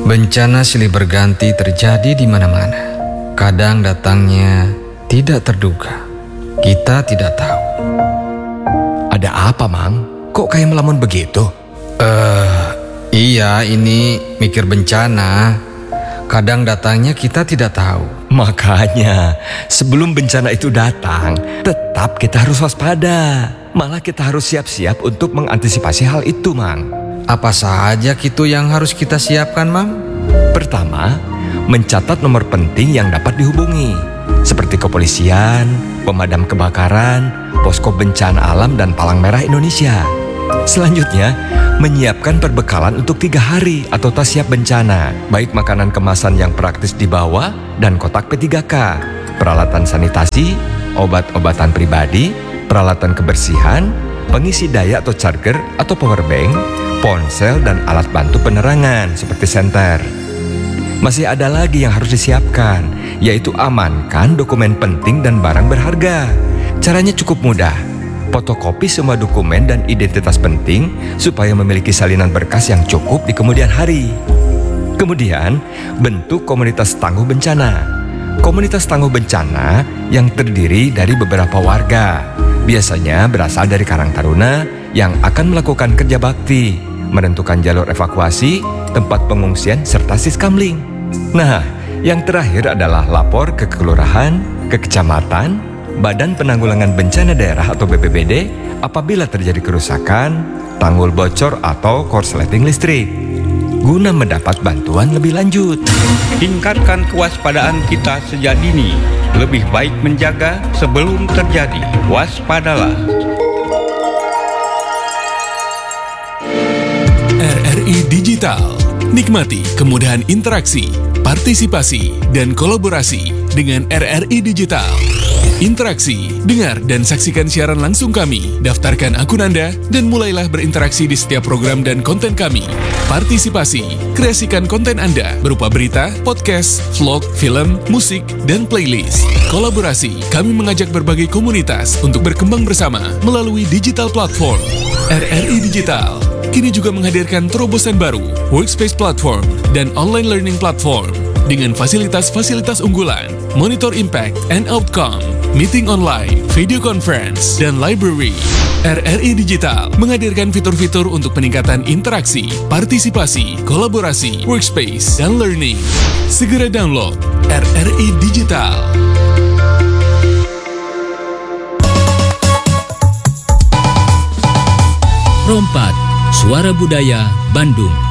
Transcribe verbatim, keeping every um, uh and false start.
Bencana silih berganti terjadi di mana-mana. Kadang datangnya tidak terduga. Kita tidak tahu. Ada apa, Mang? Kok kayak melamun begitu? Eh, uh, iya, ini mikir bencana. Kadang datangnya kita tidak tahu. Makanya, sebelum bencana itu datang, tetap kita harus waspada. Malah kita harus siap-siap untuk mengantisipasi hal itu, Mang. Apa saja gitu yang harus kita siapkan, Mam? Pertama, mencatat nomor penting yang dapat dihubungi, seperti kepolisian, pemadam kebakaran, posko bencana alam, dan Palang Merah Indonesia. Selanjutnya, menyiapkan perbekalan untuk tiga hari atau tas siap bencana, baik makanan kemasan yang praktis dibawa dan kotak P tiga K, peralatan sanitasi, obat-obatan pribadi, peralatan kebersihan, pengisi daya atau charger atau power bank, ponsel, dan alat bantu penerangan seperti senter. Masih ada lagi yang harus disiapkan, yaitu amankan dokumen penting dan barang berharga. Caranya cukup mudah. Fotokopi semua dokumen dan identitas penting supaya memiliki salinan berkas yang cukup di kemudian hari. Kemudian, bentuk komunitas tangguh bencana. Komunitas tangguh bencana yang terdiri dari beberapa warga, biasanya berasal dari Karang Taruna yang akan melakukan kerja bakti, menentukan jalur evakuasi, tempat pengungsian, serta siskamling. Nah, yang terakhir adalah lapor ke kelurahan, ke kecamatan, Badan Penanggulangan Bencana Daerah atau B P B D apabila terjadi kerusakan, tanggul bocor atau korsleting listrik, guna mendapat bantuan lebih lanjut. Tingkatkan kewaspadaan kita sejak dini. Lebih baik menjaga sebelum terjadi. Waspadalah. R R I Digital. Nikmati kemudahan interaksi, partisipasi, dan kolaborasi dengan R R I Digital. Interaksi, dengar dan saksikan siaran langsung kami, daftarkan akun Anda, dan mulailah berinteraksi di setiap program dan konten kami. Partisipasi, kreasikan konten Anda berupa berita, podcast, vlog, film, musik, dan playlist. Kolaborasi, kami mengajak berbagai komunitas untuk berkembang bersama melalui digital platform. R R I Digital kini juga menghadirkan terobosan baru, workspace platform, dan online learning platform dengan fasilitas-fasilitas unggulan, monitor impact and outcome, meeting online, video conference, dan library. R R I Digital menghadirkan fitur-fitur untuk peningkatan interaksi, partisipasi, kolaborasi, workspace, dan learning. Segera download R R I Digital. Rompat, Suara Budaya Bandung.